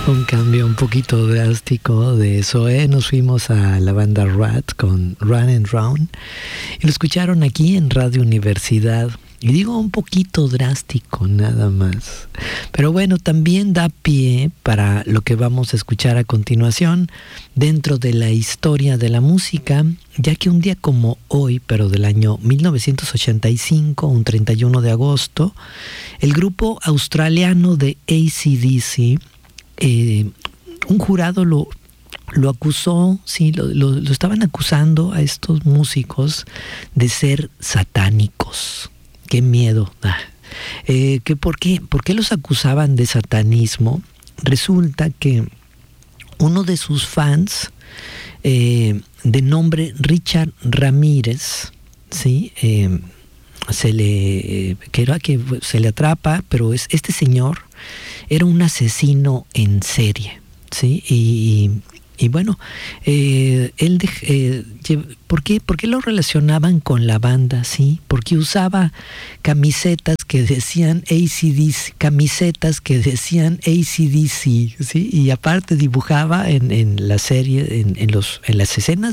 Un cambio un poquito drástico de Zoé. Nos fuimos a la banda Rat con Run and Round y lo escucharon aquí en Radio Universidad. Y digo un poquito drástico nada más. Pero bueno, también da pie para lo que vamos a escuchar a continuación dentro de la historia de la música, ya que un día como hoy, pero del año 1985, un 31 de agosto, el grupo australiano de AC/DC, un jurado lo acusó, sí, lo estaban acusando a estos músicos de ser satánicos. ¡Qué miedo! ¿Por qué los acusaban de satanismo? Resulta que uno de sus fans, de nombre Richard Ramírez, ¿sí? Se le atrapa, pero este señor era un asesino en serie, ¿sí? Y bueno, ¿por qué lo relacionaban con la banda? ¿Sí? Porque usaba camisetas que decían AC/DC, ¿sí? Y aparte dibujaba en la serie, en las escenas